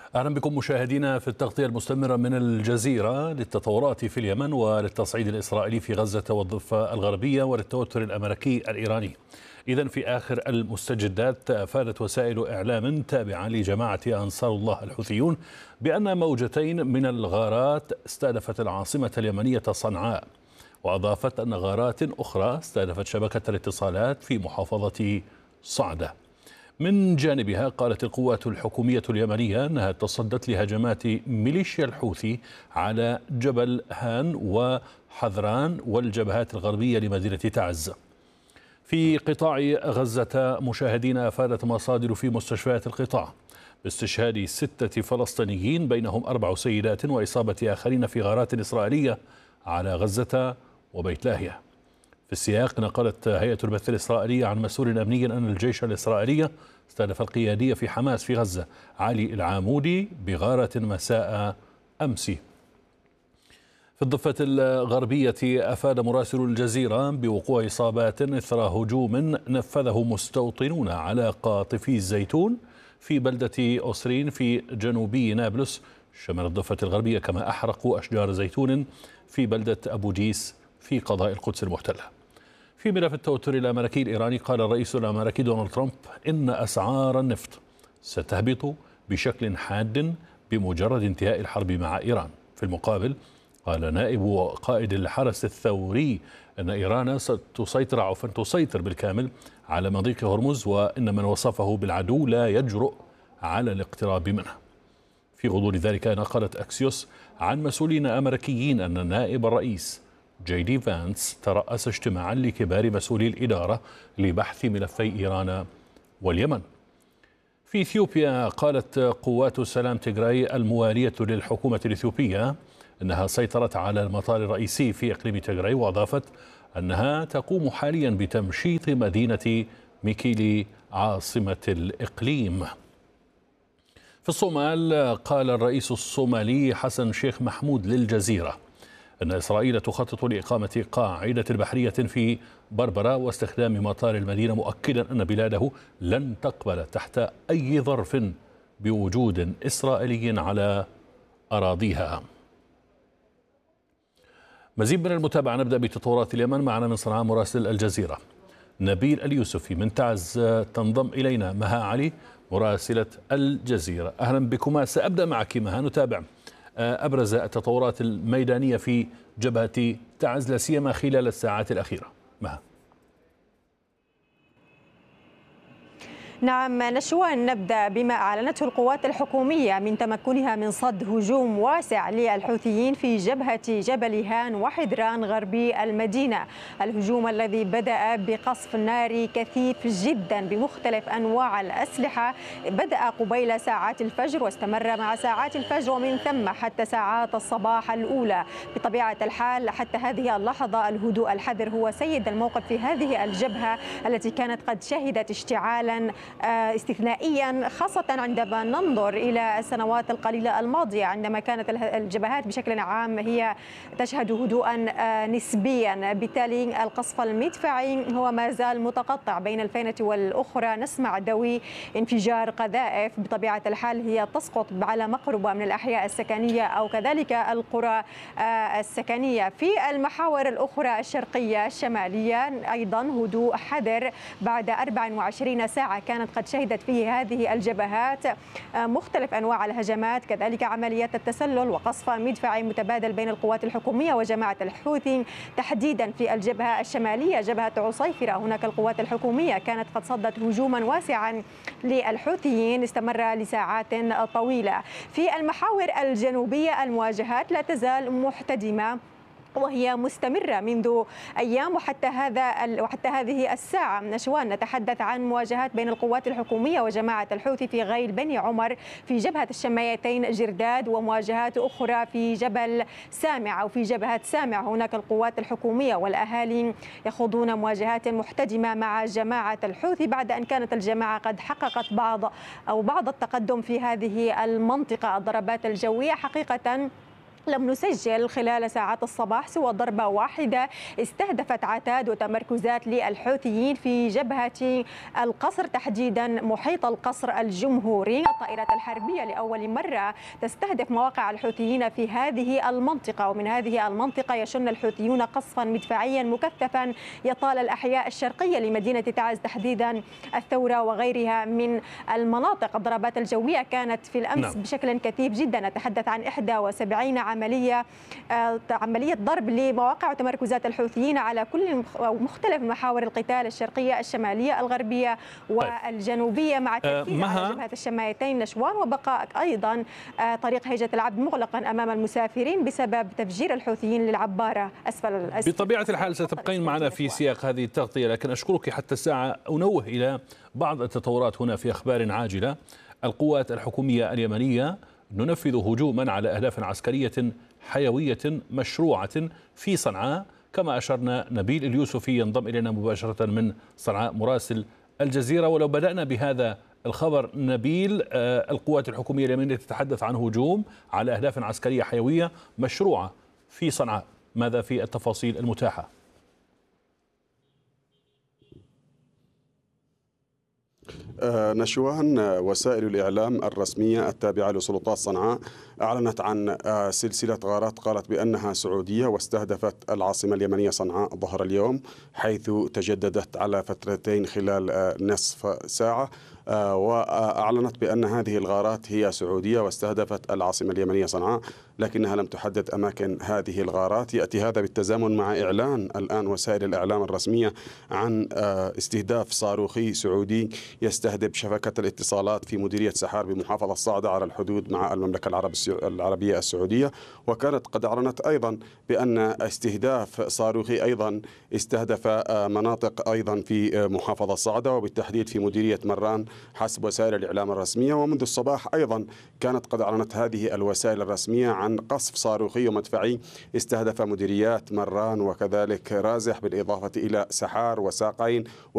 أهلا بكم مشاهدينا في التغطية المستمرة من الجزيرة للتطورات في اليمن وللتصعيد الإسرائيلي في غزة والضفة الغربية وللتوتر الأمريكي الإيراني. إذن في آخر المستجدات أفادت وسائل إعلام تابعة لجماعة أنصار الله الحوثيون بأن موجتين من الغارات استهدفت العاصمة اليمنية صنعاء، وأضافت أن غارات أخرى استهدفت شبكة الاتصالات في محافظة صعدة. من جانبها قالت القوات الحكومية اليمنية أنها تصدت لهجمات ميليشيا الحوثي على جبل هان وحذران والجبهات الغربية لمدينة تعز. في قطاع غزة مشاهدينا، أفادت مصادر في مستشفيات القطاع باستشهاد 6 فلسطينيين بينهم 4 سيدات وإصابة آخرين في غارات إسرائيلية على غزة وبيت لاهيا. في السياق نقلت هيئة البث الإسرائيلية عن مسؤول أمني أن الجيش الإسرائيلي استهدف القيادية في حماس في غزة علي العامودي بغارة مساء أمس. في الضفة الغربية أفاد مراسل الجزيرة بوقوع إصابات إثر هجوم نفذه مستوطنون على قاطفي الزيتون في بلدة أسرين في جنوبي نابلس شمال الضفة الغربية، كما أحرقوا أشجار زيتون في بلدة أبو جيس في قضاء القدس المحتلة. في ملف التوتر الأمريكي الإيراني، قال الرئيس الأمريكي دونالد ترامب إن أسعار النفط ستهبط بشكل حاد بمجرد انتهاء الحرب مع إيران. في المقابل قال نائب قائد الحرس الثوري أن إيران ستسيطر بالكامل على مضيق هرمز، وإن من وصفه بالعدو لا يجرؤ على الاقتراب منه. في غضون ذلك نقلت أكسيوس عن مسؤولين أمريكيين أن نائب الرئيس جي دي فانس ترأس اجتماعا لكبار مسؤولي الإدارة لبحث ملفي إيران واليمن. في إثيوبيا قالت قوات سلام تيغراي الموالية للحكومة الإثيوبية أنها سيطرت على المطار الرئيسي في إقليم تيغراي، وأضافت أنها تقوم حاليا بتمشيط مدينة ميكيلي عاصمة الإقليم. في الصومال قال الرئيس الصومالي حسن شيخ محمود للجزيرة أن إسرائيل تخطط لإقامة قاعدة بحرية في بربرة واستخدام مطار المدينة، مؤكدا أن بلاده لن تقبل تحت أي ظرف بوجود إسرائيلي على أراضيها. مزيد من المتابعة، نبدأ بتطورات اليمن. معنا من صنعاء مراسل الجزيرة نبيل اليوسفي. من تعز تنضم إلينا مها علي مراسلة الجزيرة. أهلا بكما. سأبدأ معك مها، نتابع أبرز التطورات الميدانية في جبهة تعز لا سيما خلال الساعات الأخيرة. مها. نعم نشوان، نبدأ بما أعلنته القوات الحكومية من تمكنها من صد هجوم واسع للحوثيين في جبهة جبل هان وحذران غربي المدينة. الهجوم الذي بدأ بقصف ناري كثيف جدا بمختلف أنواع الأسلحة بدأ قبيل ساعات الفجر واستمر مع ساعات الفجر ومن ثم حتى ساعات الصباح الأولى. بطبيعة الحال حتى هذه اللحظة الهدوء الحذر هو سيد الموقف في هذه الجبهة التي كانت قد شهدت اشتعالا استثنائيا، خاصة عندما ننظر إلى السنوات القليلة الماضية عندما كانت الجبهات بشكل عام هي تشهد هدوءا نسبيا. بالتالي القصف المدفعي هو ما زال متقطع بين الفينة والأخرى، نسمع دوي انفجار قذائف بطبيعة الحال هي تسقط على مقربة من الأحياء السكنية أو كذلك القرى السكنية. في المحاور الأخرى الشرقية الشمالية أيضا هدوء حذر بعد 24 ساعة كانت قد شهدت فيه هذه الجبهات مختلف أنواع الهجمات، كذلك عمليات التسلل وقصف مدفعي متبادل بين القوات الحكومية وجماعة الحوثي تحديدا في الجبهة الشمالية جبهة عصيفرة. هناك القوات الحكومية كانت قد صدت هجوما واسعا للحوثيين استمر لساعات طويلة. في المحاور الجنوبية المواجهات لا تزال محتدمة وهي مستمرة منذ أيام وحتى هذه الساعة. نشوان، نتحدث عن مواجهات بين القوات الحكومية وجماعة الحوثي في غيل بني عمر في جبهة الشمايتين جرداد، ومواجهات أخرى في جبل سامع أو في جبهة سامع. هناك القوات الحكومية والأهالي يخوضون مواجهات محتدمة مع جماعة الحوثي بعد أن كانت الجماعة قد حققت بعض التقدم في هذه المنطقة. الضربات الجوية حقيقة لم نسجل خلال ساعات الصباح سوى ضربة واحدة استهدفت عتاد وتمركزات للحوثيين في جبهة القصر، تحديدا محيط القصر الجمهوري. الطائرات الحربية لأول مرة تستهدف مواقع الحوثيين في هذه المنطقة، ومن هذه المنطقة يشن الحوثيون قصفا مدفعيا مكثفا يطال الأحياء الشرقية لمدينة تعز، تحديدا الثورة وغيرها من المناطق. الضربات الجوية كانت في الأمس بشكل كثيف جدا، نتحدث عن 71 عملية ضرب لمواقع وتمركزات الحوثيين على كل مختلف محاور القتال الشرقية الشمالية الغربية والجنوبية، مع التركيز على جبهة الشمايتين نشوان، وبقاء أيضا طريق هيجة العبد مغلقا أمام المسافرين بسبب تفجير الحوثيين للعبارة أسفل الأسفل. بطبيعة الحال ستبقين معنا في سياق هذه التغطية، لكن أشكرك حتى الساعة. أنوه إلى بعض التطورات هنا في أخبار عاجلة. القوات الحكومية اليمنية ننفذ هجوما على أهداف عسكرية حيوية مشروعة في صنعاء، كما أشرنا. نبيل اليوسفي ينضم إلينا مباشرة من صنعاء مراسل الجزيرة. ولو بدأنا بهذا الخبر نبيل، القوات الحكومية اليمنية تتحدث عن هجوم على أهداف عسكرية حيوية مشروعة في صنعاء، ماذا في التفاصيل المتاحة؟ نشوان، وسائل الإعلام الرسمية التابعة لسلطات صنعاء أعلنت عن سلسلة غارات قالت بأنها سعودية واستهدفت العاصمة اليمنية صنعاء ظهر اليوم، حيث تجددت على فترتين خلال نصف ساعة. وأعلنت بأن هذه الغارات هي سعودية واستهدفت العاصمة اليمنية صنعاء، لكنها لم تحدد أماكن هذه الغارات. يأتي هذا بالتزامن مع إعلان الآن وسائل الإعلام الرسمية عن استهداف صاروخي سعودي يستهدف شبكة الاتصالات في مديرية سحار بمحافظة الصعدة على الحدود مع المملكة العربية السعودية. وكانت قد أعلنت أيضا بأن استهداف صاروخي أيضا استهدف مناطق أيضا في محافظة الصعدة، وبالتحديد في مديرية مران حسب وسائل الإعلام الرسمية. ومنذ الصباح أيضا كانت قد أعلنت هذه الوسائل الرسمية عن قصف صاروخي ومدفعي استهدف مديريات مران وكذلك رازح، بالإضافة إلى سحار وساقين